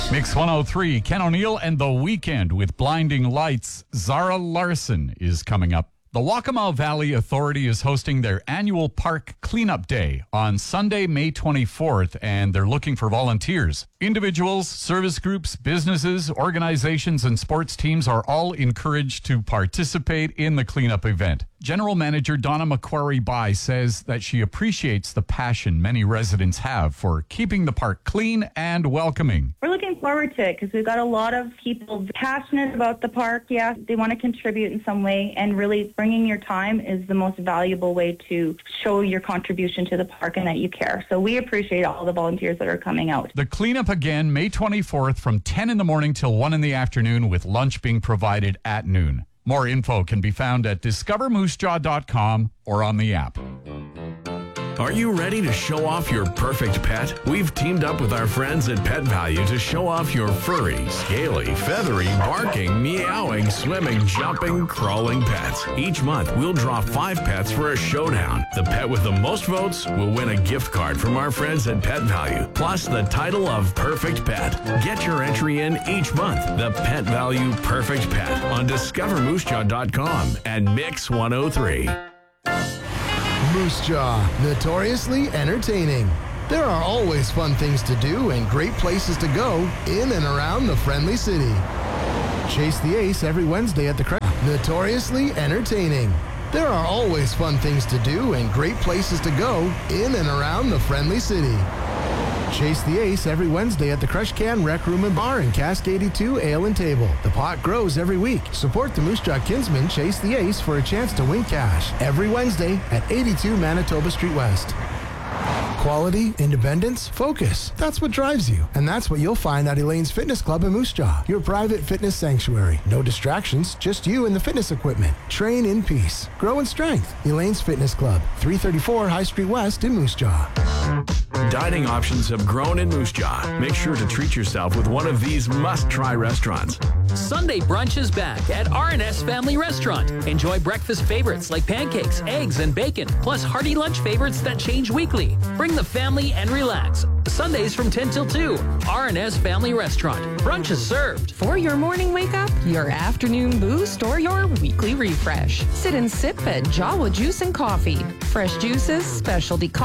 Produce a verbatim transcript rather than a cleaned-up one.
Mix one oh three, Ken O'Neill and The Weekend with Blinding Lights. Zara Larson is coming up. The Waccamaw Valley Authority is hosting their annual park cleanup day on Sunday, May twenty-fourth, and they're looking for volunteers. Individuals, service groups, businesses, organizations, and sports teams are all encouraged to participate in the cleanup event. General Manager Donna Macquarie Bai says that she appreciates the passion many residents have for keeping the park clean and welcoming. We're looking forward to it because we've got a lot of people passionate about the park. Yeah, they want to contribute in some way, and really bringing your time is the most valuable way to show your contribution to the park and that you care. So we appreciate all the volunteers that are coming out. The cleanup again, May twenty-fourth from ten in the morning till one in the afternoon, with lunch being provided at noon. More info can be found at discover moose jaw dot com or on the app. Are you ready to show off your perfect pet? We've teamed up with our friends at Pet Value to show off your furry, scaly, feathery, barking, meowing, swimming, jumping, crawling pets. Each month, we'll draw five pets for a showdown. The pet with the most votes will win a gift card from our friends at Pet Value, plus the title of Perfect Pet. Get your entry in each month. The Pet Value Perfect Pet on discover moose jaw dot com and Mix one oh three. Moose Jaw, notoriously entertaining. There are always fun things to do and great places to go in and around the friendly city. Chase the Ace every Wednesday at the Crash. Notoriously entertaining. There are always fun things to do and great places to go in and around the friendly city. Chase the Ace every Wednesday at the Crush Can Rec Room and Bar in Cask eighty-two Ale and Table. The pot grows every week. Support the Moose Jaw Kinsman Chase the Ace for a chance to win cash every Wednesday at eighty-two Manitoba Street West. Quality, independence, focus. That's what drives you. And that's what you'll find at Elaine's Fitness Club in Moose Jaw, your private fitness sanctuary. No distractions, just you and the fitness equipment. Train in peace. Grow in strength. Elaine's Fitness Club, three thirty-four High Street West in Moose Jaw. Dining options have grown in Moose Jaw. Make sure to treat yourself with one of these must-try restaurants. Sunday brunch is back at R and S Family Restaurant. Enjoy breakfast favorites like pancakes, eggs, and bacon, plus hearty lunch favorites that change weekly. Bring the family and relax. Sundays from ten till two. R and S Family Restaurant. Brunch is served. For your morning wake up, your afternoon boost, or your weekly refresh. Sit and sip at Jawa Juice and Coffee. Fresh juices, specialty coffee.